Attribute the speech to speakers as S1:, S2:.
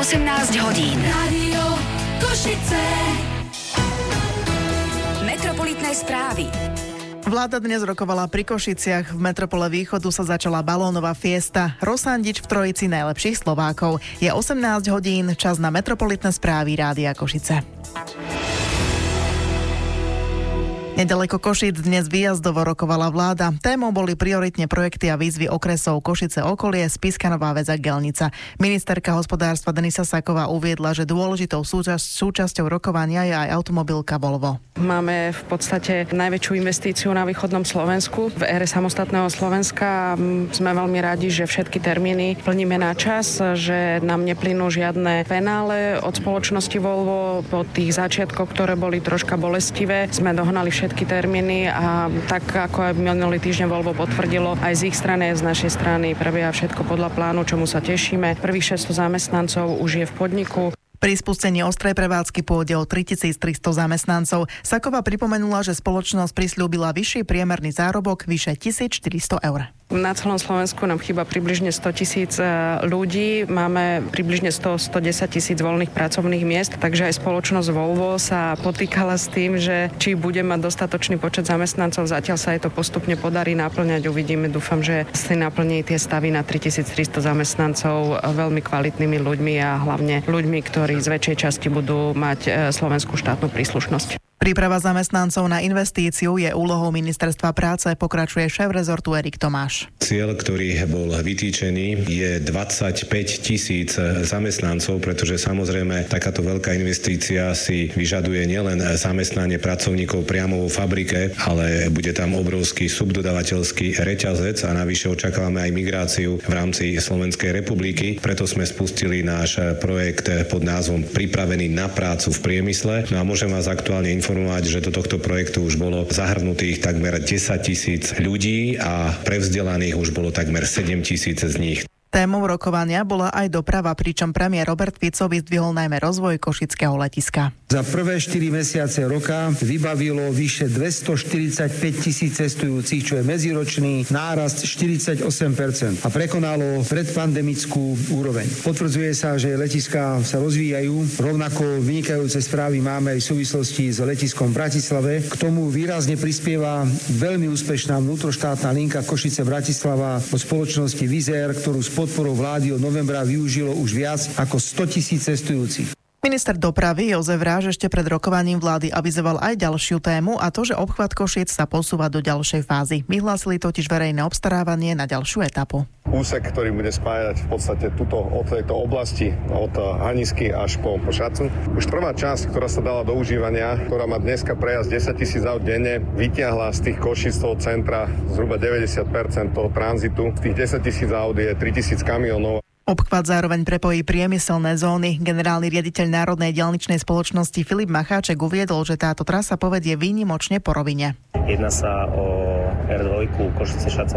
S1: 18 hodín. Rádio Košice. Metropolitné správy.
S2: Vláda dnes rokovala pri Košiciach. V metropole Východu sa začala balónová fiesta. Rosandič v trojici najlepších Slovákov. Je 18 hodín, čas na metropolitné správy Rádia Košice. Nedaleko Košíc dnes výjazdovo rokovala vláda. Témou boli prioritne projekty a výzvy okresov Košice okolie, Spišská Nová Ves a Gelnica. Ministerka hospodárstva Denisa Saková uviedla, že dôležitou súčasťou rokovania je aj automobilka Volvo.
S3: Máme v podstate najväčšiu investíciu na východnom Slovensku. V ére samostatného Slovenska sme veľmi radi, že všetky termíny plníme na čas, že nám neplynú žiadne penále od spoločnosti Volvo. Po tých začiatkoch, ktoré boli troška bolestivé, sme dohnali všetky termíny a tak ako aj minulý týždeň Volvo potvrdilo, aj z ich strany, aj z našej strany prebieha všetko podľa plánu, čomu sa tešíme. Prvých 600 zamestnancov už je v podniku.
S2: Pri spustení ostrej prevádzky pôjde o 3300 zamestnancov. Saková pripomenula, že spoločnosť prisľúbila vyšší priemerný zárobok vyše 1400 eur.
S3: Na celom Slovensku nám chýba približne 100 000 ľudí, máme približne 110 000 voľných pracovných miest, takže aj spoločnosť Volvo sa potýkala s tým, že či bude mať dostatočný počet zamestnancov, zatiaľ sa aj to postupne podarí naplňať, uvidíme, dúfam, že si naplní tie stavy na 3300 zamestnancov veľmi kvalitnými ľuďmi a hlavne ľuďmi, ktorí z väčšej časti budú mať slovenskú štátnu príslušnosť.
S2: Príprava zamestnancov na investíciu je úlohou Ministerstva práce, pokračuje šéf rezortu Erik Tomáš.
S4: Cieľ, ktorý bol vytýčený, je 25 000 zamestnancov, pretože samozrejme takáto veľká investícia si vyžaduje nielen zamestnanie pracovníkov priamo vo fabrike, ale bude tam obrovský subdodavateľský reťazec a navyše očakávame aj migráciu v rámci Slovenskej republiky. Preto sme spustili náš projekt pod názvom Pripravený na prácu v priemysle. No a môžem vás aktuálne informovať, že do tohto projektu už bolo zahrnutých takmer 10 000 ľudí a prevzdelaných už bolo takmer 7 000 z nich.
S2: Témou rokovania bola aj doprava, pričom premiér Robert Fico vyzdvihol najmä rozvoj košického letiska.
S5: Za prvé 4 mesiace roka vybavilo vyše 245 000 cestujúcich, čo je medziročný nárast 48% a prekonalo predpandemickú úroveň. Potvrdzuje sa, že letiská sa rozvíjajú, rovnako vynikajúce správy máme aj v súvislosti s letiskom v Bratislave. K tomu výrazne prispieva veľmi úspešná vnútroštátna linka Košice-Bratislava od spoločnosti Wizz Air, ktorú s podporou vlády od novembra využilo už viac ako 100 000 cestujúcich.
S2: Minister dopravy Jozef Ráž ešte pred rokovaním vlády avizoval aj ďalšiu tému, a to, že obchvat Košiec sa posúva do ďalšej fázy. Vyhlásili totiž verejné obstarávanie na ďalšiu etapu.
S6: Úsek, ktorý bude spájať v podstate od tejto oblasti, od Hanisky až po Šacu. Už prvá časť, ktorá sa dala do užívania, ktorá má dneska prejazd 10 000 aut denne, vytiahla z tých Košíc toho centra zhruba 90% toho tranzitu. Z tých 10 000 aut je 3 000 kamionov.
S2: Obchvat zároveň prepojí priemyselné zóny. Generálny riaditeľ Národnej diaľničnej spoločnosti Filip Macháček uviedol, že táto trasa povedie výnimočne po rovine.
S7: Jedná sa o R2 Košice-Šaca